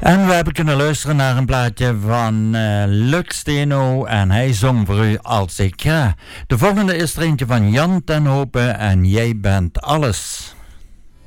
En we hebben kunnen luisteren naar een plaatje van Lux Steno en hij zong voor u Als ik ga. De volgende is er eentje van Jan ten Hope en Jij bent alles.